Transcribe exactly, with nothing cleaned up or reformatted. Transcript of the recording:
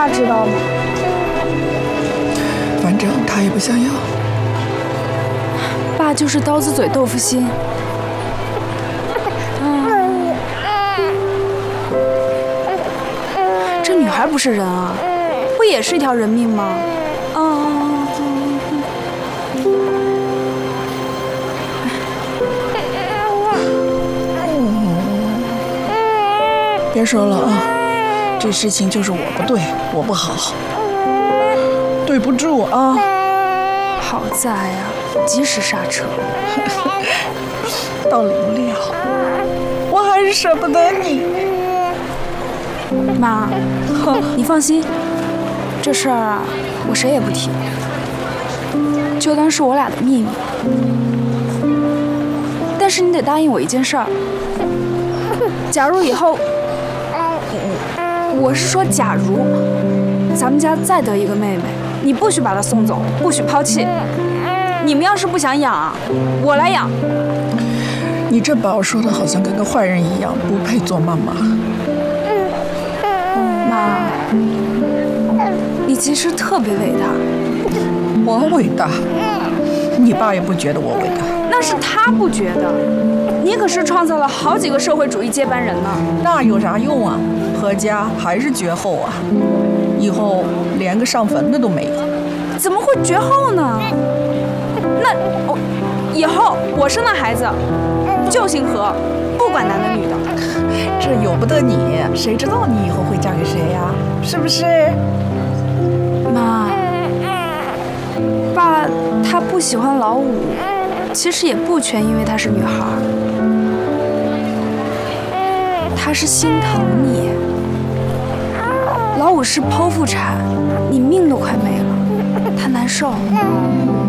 爸知道吗？ 反正他也不想要。 爸就是刀子嘴豆腐心。嗯，这女孩不是人啊，不也是一条人命吗？嗯。 别说了啊，这事情就是我不对，我不好，对不住啊。 好在呀，及时刹车。 到临了，我还是舍不得你。 妈，你放心，这事儿啊，我谁也不提，就当是我俩的秘密。但是你得答应我一件事儿，假如以后，我是说假如，咱们家再得一个妹妹，你不许把她送走，不许抛弃。你们要是不想养，我来养。 你这把我说的好像跟个坏人一样，不配做妈妈。 妈，你其实特别伟大。 我伟大？你爸也不觉得我伟大。 那是他不觉得，你可是创造了好几个社会主义接班人呢。 那有啥用啊？何家还是绝后啊，以后连个上坟的都没有。 怎么会绝后呢？那哦，以后我生的孩子就姓何，不管男的女的。 这由不得你，谁知道你以后会嫁给谁呀？是不是？ 妈，爸他不喜欢老五，其实也不全因为她是女孩，他是心疼你。老五是剖腹产，你命都快没了，他难受。